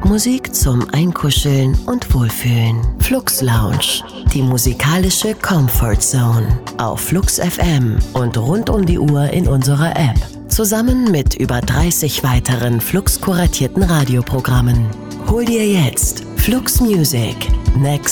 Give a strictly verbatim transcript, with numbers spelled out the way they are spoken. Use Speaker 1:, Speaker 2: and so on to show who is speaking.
Speaker 1: Musik zum Einkuscheln und Wohlfühlen. Flux Lounge, die musikalische Comfort Zone. Auf Flux F M und rund um die Uhr in unserer App. Zusammen mit über dreißig weiteren Flux kuratierten Radioprogrammen. Hol dir jetzt Flux Music. Next